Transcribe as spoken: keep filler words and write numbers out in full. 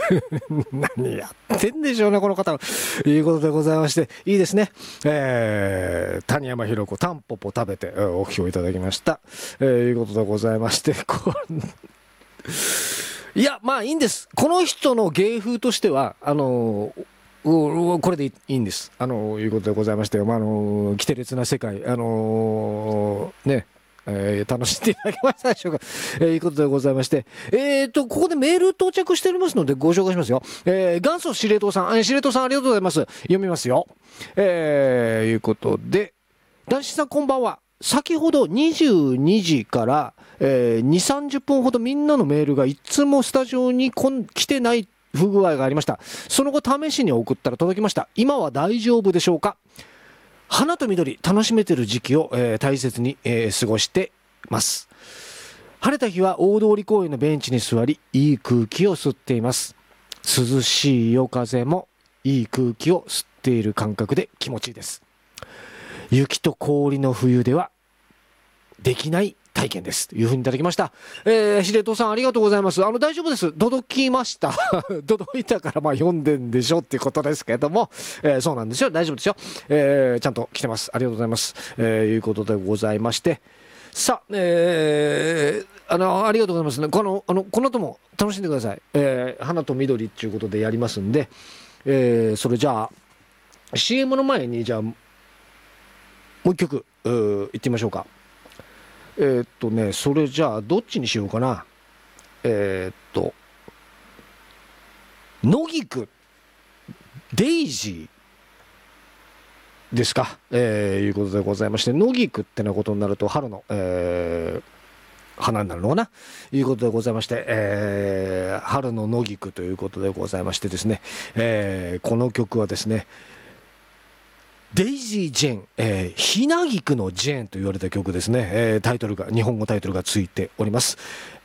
何やってんでしょうねこの方は。いうことでございまして、いいですね、えー、谷山ひろ子タンポポ食べてお聞きいただきました、えー、いうことでございまして、こいやまあいいんです。この人の芸風としてはあのー、これでいいんです。あのー、いうことでございまして、まあ、あのー、規定列な世界、あのー、ね、えー、楽しんでいただけましたでしょうか。えー、いうことでございまして、えーと、ここでメール到着しておりますのでご紹介しますよ。えー、元祖司令塔さん、えー、司令塔さんありがとうございます。読みますよ。えー、いうことで、男子さんこんばんは。先ほどにじゅうにじから、えー、にじゅう、さんじゅっぷんほどみんなのメールがいつもスタジオにこん来てない不具合がありました。その後試しに送ったら届きました。今は大丈夫でしょうか。花と緑楽しめてる時期を、えー、大切に、えー、過ごしてます。晴れた日は大通公園のベンチに座りいい空気を吸っています。涼しい夜風もいい空気を吸っている感覚で気持ちいいです。雪と氷の冬ではできない体験ですというふうにいただきました。えー、司令塔さんありがとうございます。あの大丈夫です。届きました届いたからまあ読んでんでしょっていうことですけども、えー、そうなんですよ。大丈夫ですよ。えー、ちゃんと来てます。ありがとうございます。えー、いうことでございまして、さあ、えー、あのありがとうございますね。このあのこの後も楽しんでください。えー、花と緑っていうことでやりますんで、えー、それじゃあ シーエム の前にじゃあもう一曲いってみましょうか。えー、っとねそれじゃあどっちにしようかな。えー、っと野菊デイジーですか、えー、いうことでございまして、野菊ってなことになると春の、えー、花になるのかないうことでございまして、えー、春の野菊ということでございましてですね、えー、この曲はですねデイジー・ジェーン、えー、ひなぎくのジェーンと言われた曲ですね、えー、タイトルが日本語タイトルがついております。